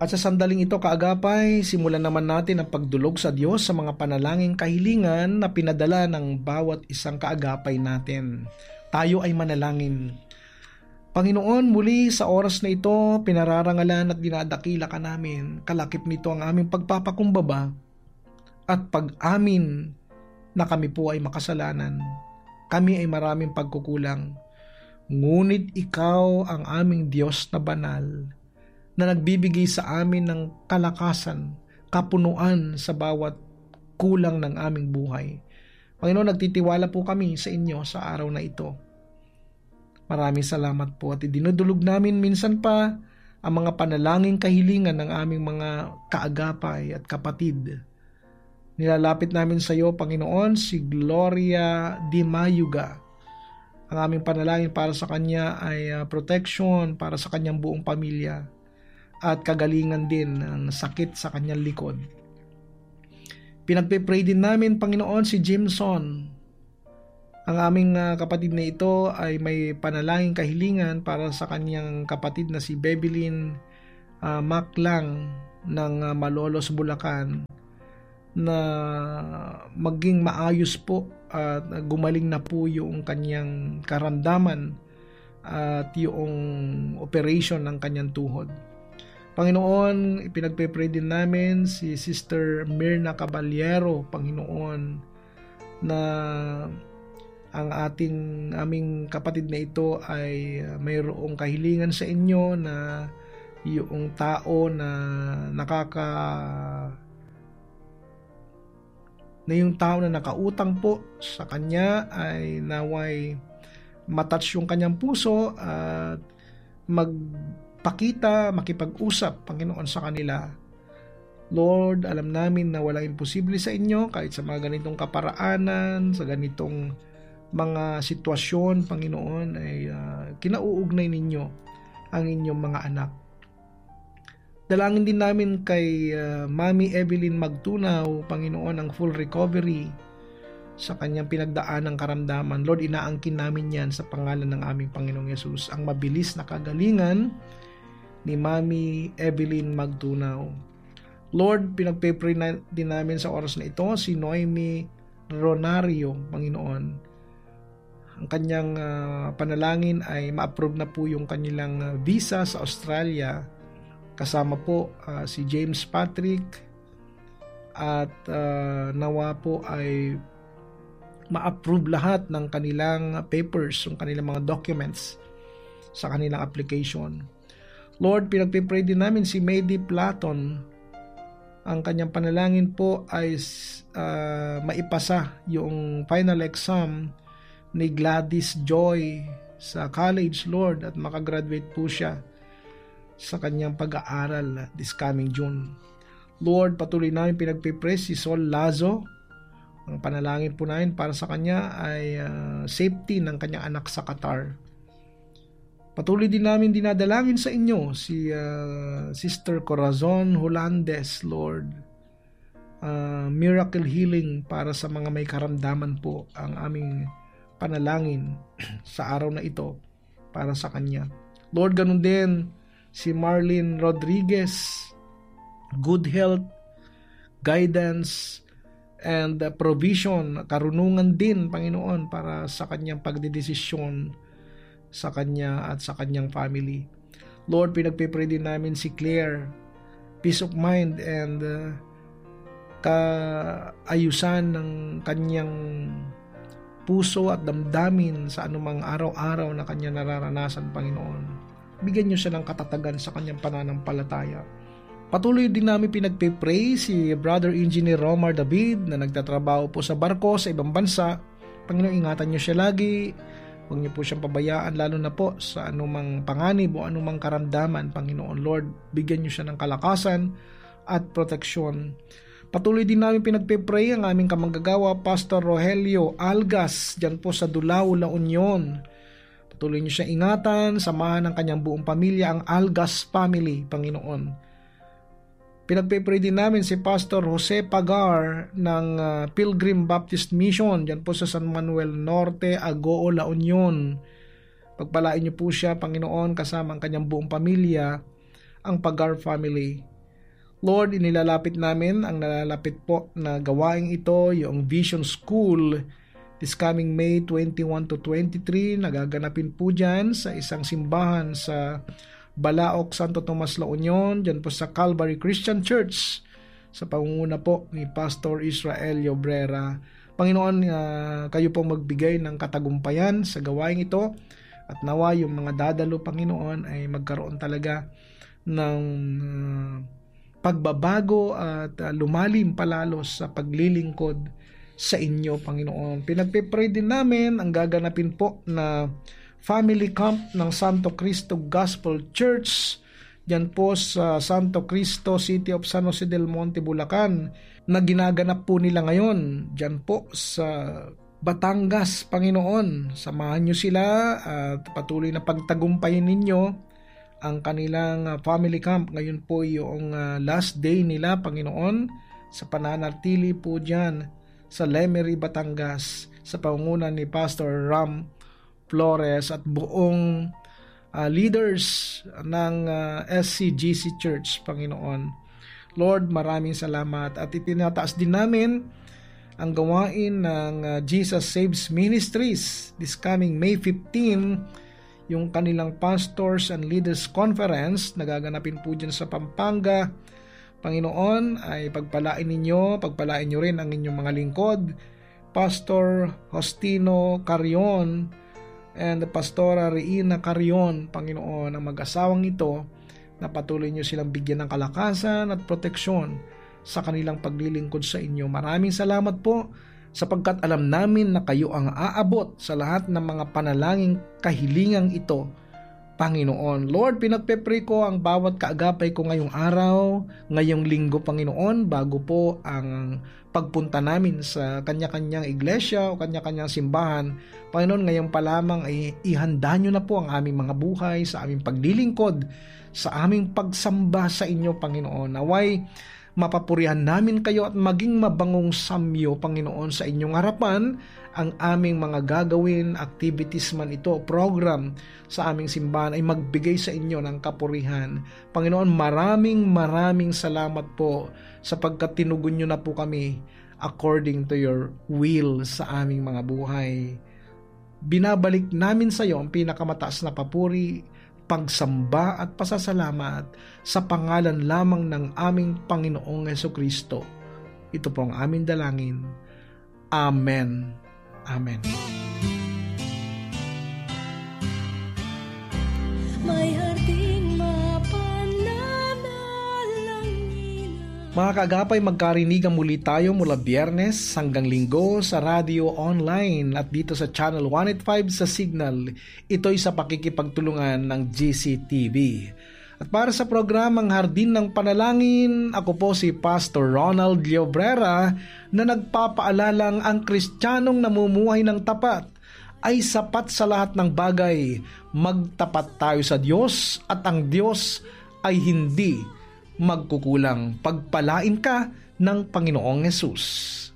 At sa sandaling ito, kaagapay, simulan naman natin ang pagdulog sa Diyos sa mga panalangin kahilingan na pinadala ng bawat isang kaagapay natin. Tayo ay manalangin. Panginoon, muli sa oras na ito, pinararangalan at dinadakila ka namin. Kalakip nito ang aming pagpapakumbaba at pag-amin na kami po ay makasalanan. Kami ay maraming pagkukulang. Ngunit ikaw ang aming Diyos na banal, na nagbibigay sa amin ng kalakasan, kapunuan sa bawat kulang ng aming buhay. Panginoon, nagtitiwala po kami sa inyo sa araw na ito. Maraming salamat po at idinudulog namin minsan pa ang mga panalangin kahilingan ng aming mga kaagapay at kapatid. Nilalapit namin sa iyo, Panginoon, si Gloria Di Mayuga. Ang aming panalangin para sa kanya ay protection para sa kanyang buong pamilya at kagalingan din ng sakit sa kanyang likod. Pinagpe-pray din namin, Panginoon, si Jimson. Ang aming kapatid na ito ay may panalangin kahilingan para sa kanyang kapatid na si Bebelyn Maclang ng Malolos, Bulacan, na maging maayos po at gumaling na po yung kanyang karamdaman at yung operation ng kanyang tuhod. Panginoon, ipinagpe-pray din namin si Sister Mirna Caballero, Panginoon, na ang aming kapatid na ito ay mayroong kahilingan sa inyo na yung tao na yung tao na nakautang po sa kanya ay naway matouch yung kanyang puso at makipag-usap, Panginoon, sa kanila. Lord, alam namin na walang imposible sa inyo kahit sa mga ganitong kaparaanan, sa ganitong mga sitwasyon, Panginoon, ay kinauugnay ninyo ang inyong mga anak. Dalangin din namin kay Mami Evelyn Magtunaw, Panginoon, ang full recovery sa kanyang pinagdaanang karamdaman. Lord, inaangkin namin yan sa pangalan ng aming Panginoong Yesus, ang mabilis na kagalingan ni Mami Evelyn Magtunaw. Lord, pinagpe-pray din namin sa oras na ito si Noemi Ronario, Panginoon. Ang kanyang panalangin ay ma-approve na po yung kanilang visa sa Australia. Kasama po si James Patrick at nawa po ay ma-approve lahat ng kanilang papers, yung kanilang mga documents sa kanilang application. Lord, pinagpipray din namin si Mady Platon. Ang kanyang panalangin po ay maipasa yung final exam ni Gladys Joy sa college, Lord, at makagraduate po siya sa kanyang pag-aaral this coming June. Lord, patuloy namin pinagpipray si Sol Lazo. Ang panalangin po namin para sa kanya ay safety ng kanyang anak sa Qatar. Patuloy din namin dinadalangin sa inyo si Sister Corazon Holandes, Lord. Miracle healing para sa mga may karamdaman po ang aming panalangin sa araw na ito para sa kanya. Lord, ganun din si Marlene Rodriguez, good health, guidance, and provision, karunungan din, Panginoon, para sa kanyang pagdedesisyon sa kanya at sa kanyang family. Lord, pinagpipray din namin si Claire, peace of mind and kaayusan ng kanyang puso at damdamin sa anumang araw-araw na kanya nararanasan, Panginoon. Bigyan niyo siya ng katatagan sa kanyang pananampalataya. Patuloy din namin pinagpipray si Brother Engineer Romar David na nagtatrabaho po sa barko sa ibang bansa. Panginoon, ingatan niyo siya lagi. Huwag niyo po siyang pabayaan, lalo na po sa anumang panganib o anumang karamdaman, Panginoon. Lord, bigyan niyo siya ng kalakasan at proteksyon. Patuloy din namin pinagpipray ang aming kamanggagawa, Pastor Rogelio Algas, dyan po sa Dulao, La Union. Patuloy niyo siya ingatan, samahan ng kanyang buong pamilya, ang Algas family, Panginoon. Pinagpipray din namin si Pastor Jose Pagar ng Pilgrim Baptist Mission dyan po sa San Manuel Norte, Agoo, La Union. Pagpalain niyo po siya, Panginoon, kasama ang kanyang buong pamilya, ang Pagar family. Lord, inilalapit namin ang nalalapit po na gawaing ito, yung Vision School, this coming May 21 to 23, nagaganapin po dyan sa isang simbahan sa Balaoc, Santo Tomas, La Union, dyan po sa Calvary Christian Church, sa pangunguna po ni Pastor Israel Llobrera. Panginoon, kayo pong magbigay ng katagumpayan sa gawaing ito, at nawa yung mga dadalo, Panginoon, ay magkaroon talaga ng pagbabago at lumalim palalo sa paglilingkod sa inyo, Panginoon. Pinagpipray din namin ang gaganapin po na family camp ng Santo Cristo Gospel Church diyan po sa Santo Cristo, City of San Jose del Monte, Bulacan, na ginaganap po nila ngayon diyan po sa Batangas, Panginoon. Samahan nyo sila at patuloy na pagtagumpayin ninyo ang kanilang family camp. Ngayon po yung last day nila, Panginoon, sa pananatili po dyan sa Lemery, Batangas, sa pangunguna ni Pastor Ram Flores at buong leaders ng SCGC Church, Panginoon. Lord, maraming salamat, at itinataas din namin ang gawain ng Jesus Saves Ministries this coming May 15, yung kanilang Pastors and Leaders Conference, nagaganapin po dyan sa Pampanga. Panginoon, ay pagpalain nyo rin ang inyong mga lingkod, Pastor Hostino Carion and Pastora Reina Carion, Panginoon, ang mag-asawang ito, na patuloy nyo silang bigyan ng kalakasan at proteksyon sa kanilang paglilingkod sa inyo. Maraming salamat po, sapagkat alam namin na kayo ang aabot sa lahat ng mga panalangin kahilingang ito, Panginoon. Lord, pinagpepray ko ang bawat kaagapay ko ngayong araw, ngayong linggo, Panginoon, bago po ang pagpunta namin sa kanya-kanyang iglesia o kanya-kanyang simbahan. Panginoon, ngayon pa lamang ay ihanda nyo na po ang aming mga buhay sa aming paglilingkod, sa aming pagsamba sa inyo, Panginoon. Naway mapapurihan namin kayo at maging mabangong samyo, Panginoon, sa inyong harapan ang aming mga gagawin, activities man ito, program sa aming simbahan ay magbigay sa inyo ng kapurihan. Panginoon, maraming salamat po sapagkat tinugon nyo na po kami according to your will sa aming mga buhay. Binabalik namin sa iyo ang pinakamataas na papuri, pagsamba at pasasalamat sa pangalan lamang ng aming Panginoong Jesucristo. Ito po ang aming dalangin. Amen. Amen. May harding mga kaagapay, magkarinigan muli tayo mula Biyernes hanggang Linggo sa radio online at dito sa Channel 185 sa Signal. Ito'y sa pakikipagtulungan ng GCTV. At para sa programang Hardin ng Panalangin, ako po si Pastor Ronald Llobrera, na nagpapaalalang ang Kristiyanong namumuhay ng tapat ay sapat sa lahat ng bagay. Magtapat tayo sa Diyos at ang Diyos ay hindi magkukulang. Pagpalain ka ng Panginoong Hesus.